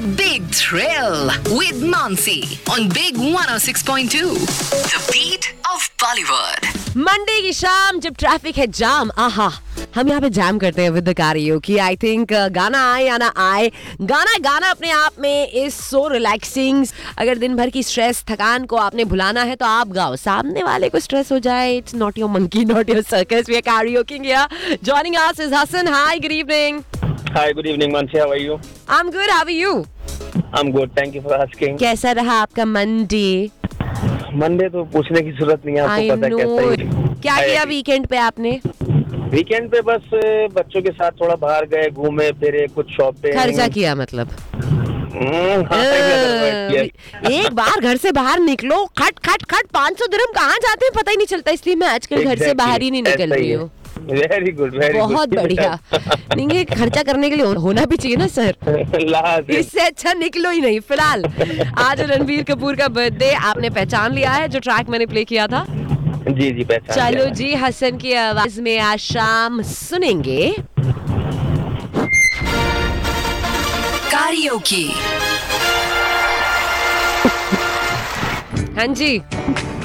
big thrill with Mansi on Big 106.2. The beat of Bollywood. Monday की शाम जब traffic है जाम, आहा हम यहाँ पे जैम करते हैं with the karaoke. I think गाना आए या ना आए, गाना अपने आप में इज सो रिलैक्सिंग। अगर दिन भर की स्ट्रेस थकान को आपने भुलाना है तो आप गाओ, सामने वाले को स्ट्रेस हो जाए, it's not your monkey, not your circus. We are कैरियोकिंग here. Joining us is Hasan. Hi, good evening. Hi, good evening, Mansi. How are you? I'm good, how are you? I'm good. Thank you for asking. कैसा रहा आपका Monday? Monday तो पूछने की जरूरत नहीं है, आपको पता है कैसा ही। क्या किया वीकेंड पे आपने? वीकेंड पे बस बच्चों के साथ थोड़ा बाहर गए, घूमे फिरे, कुछ शॉपिंग। खर्चा किया मतलब? एक बार घर से बाहर निकलो, खट खट खट 500 दिरहम कहाँ जाते हैं पता ही नहीं चलता, इसलिए मैं आजकल घर से बाहर ही नहीं निकल रही हूँ। वेरी गुड, वेरी गुड, बहुत बढ़िया। नहीं, खर्चा करने के लिए होना भी चाहिए ना सर। इससे अच्छा निकलो ही नहीं। फिलहाल आज रणबीर कपूर का बर्थडे, आपने पहचान लिया है जो ट्रैक मैंने प्ले किया था? जी जी पहचान। चलो जी, हसन की आवाज में आज शाम सुनेंगे Karaoke. हाँ जी।